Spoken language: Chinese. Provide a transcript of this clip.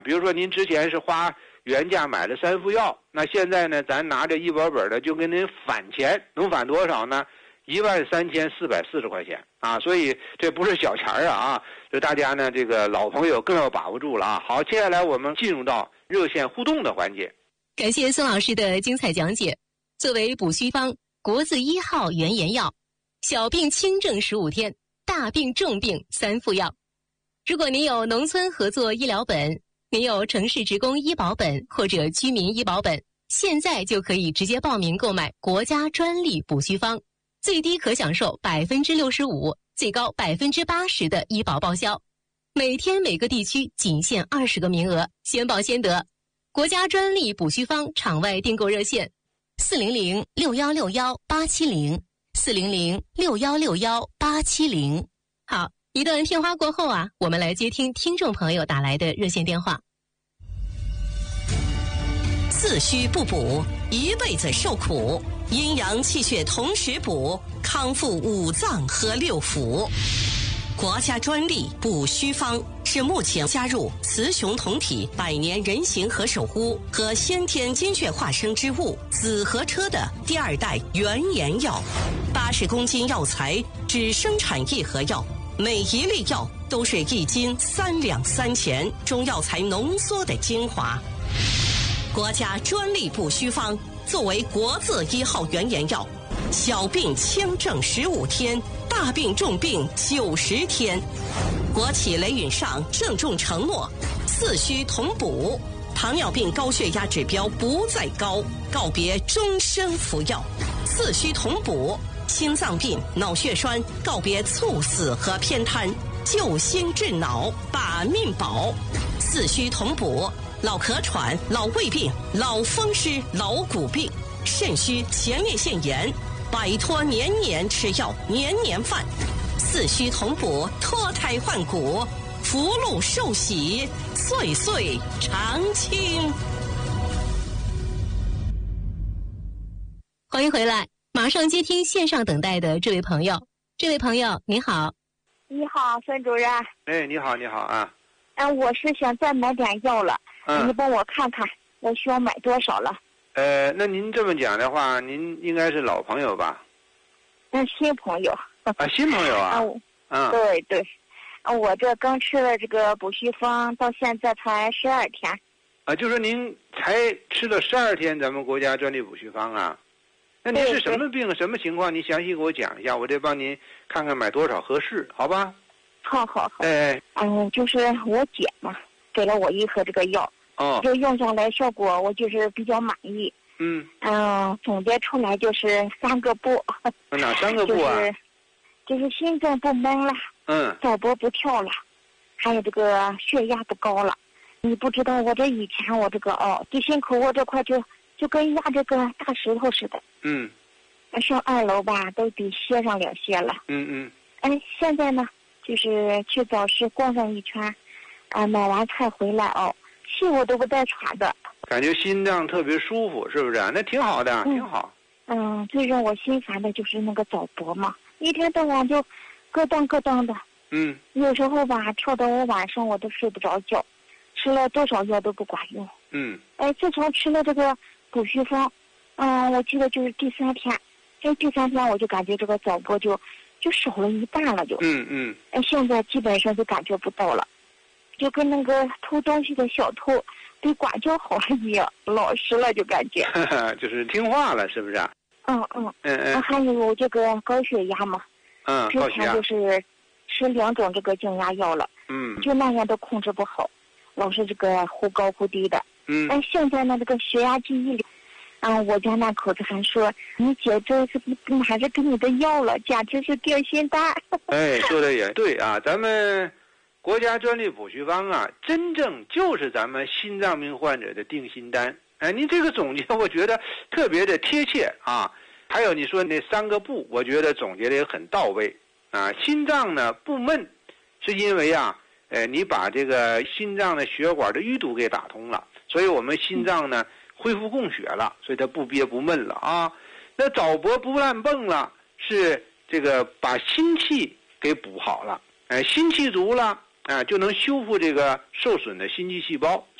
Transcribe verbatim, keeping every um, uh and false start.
比如说您之前是花原价买了三副药，那现在呢，咱拿着医保本的就跟您返钱，能返多少呢？一万三千四百四十块钱啊！所以这不是小钱儿啊啊！就大家呢，这个老朋友更要把握住了啊！好，接下来我们进入到热线互动的环节。 感谢孙老师的精彩讲解。作为补虚方，国字一号原研药，小病轻症十五天，大病重病三副药。如果您有农村合作医疗本，您有城市职工医保本或者居民医保本，现在就可以直接报名购买国家专利补虚方，最低可享受百分之六十五，最高百分之八十的医保报销。每天每个地区仅限二十个名额，先报先得。国家专利补虚方场外订购热线：四零零六幺六幺八七零，四零零六幺六幺八七零。好，一段片花过后啊，我们来接听听众朋友打来的热线电话。 自虚不补，一辈子受苦。阴阳气血同时补，康复五脏和六腑。国家专利补虚方是目前加入雌雄同体百年人形和守护和先天精血化生之物紫河车的第二代原研药。八十公斤药材只生产一盒药，每一粒药都是一斤三两三钱中药材浓缩的精华。国家专利补虚方作为国字一号原研药，小病轻症十五天，大病重病九十天。国企雷允上郑重承诺，四虚同补，糖尿病高血压指标不再高，告别终生服药。四虚同补，心脏病、脑血栓告别猝死和偏瘫，救心治脑，把命保。四虚同补，老咳喘、老胃病、老风湿、老骨病、肾虚、前列腺炎，摆脱年年吃药、年年饭。四虚同补，脱胎换骨，福禄寿喜，岁岁常青。 欢迎回来，马上接听线上等待的这位朋友。这位朋友你好。 你好，孙主任。 哎，你好，你好啊。 嗯，我是想再买点药了，嗯、你帮我看看，我需要买多少了？ 呃，那您这么讲的话，您应该是老朋友吧？ 嗯，新朋友。 啊，新朋友啊。 嗯，对对，我这刚吃了这个补虚方，到现在才十二天。 啊，就说您才吃了十二天咱们国家专利补虚方啊？那您是什么病，什么情况？您详细给我讲一下，我得帮您看看买多少合适，好吧？ 好好好。 哎， 嗯，就是我姐嘛，给了我一盒这个药。 哦。 就用下来效果，我就是比较满意。 嗯。 嗯，总结出来就是三个不。 哪三个不啊？ 就是就是心脏不闷了。 嗯。 早搏不跳了，还有这个血压不高了。你不知道我这以前我这个哦，对心口我这块就就跟压这个大石头似的。 嗯。 上二楼吧，都得歇上两歇了。 嗯嗯。 哎，现在呢，就是去早市逛上一圈，啊，买完菜回来哦，气我都不带喘的。 感觉心脏特别舒服，是不是？那挺好的， 嗯、 挺好。 嗯，最让我心烦的就是那个早搏嘛，一天到晚就咯当咯当的。 嗯。 有时候吧，跳到我晚上我都睡不着觉，吃了多少药都不管用。 嗯。 哎，自从吃了这个补虚方，嗯，我记得就是第三天，这第三天我就感觉这个早搏就就少了一半了就。 嗯嗯。 哎，现在基本上就感觉不到了，就跟那个偷东西的小偷被管教好了一样，老实了就感觉。 就是听话了，是不是啊？ 嗯嗯。 嗯嗯。 还有这个高血压嘛。 嗯，高血压。 之前就是吃两种这个降压药了。 嗯。 就那样都控制不好，老是这个忽高忽低的。 嗯。 哎，现在呢，这个血压计一量，嗯，我家那口子还说，你姐这次还是给你的药了，简直是定心丹。 哎，说的也对啊，咱们国家专利补虚方啊，真正就是咱们心脏病患者的定心丹。哎，您这个总结我觉得特别的贴切啊。还有你说那三个不，我觉得总结的也很到位啊。心脏呢不闷，是因为啊，呃，你把这个心脏的血管的淤堵给打通了，所以我们心脏呢恢复供血了，所以它不憋不闷了啊。那早搏不乱蹦了，是这个把心气给补好了，哎，心气足了， 啊，就能修复这个受损的心肌细胞。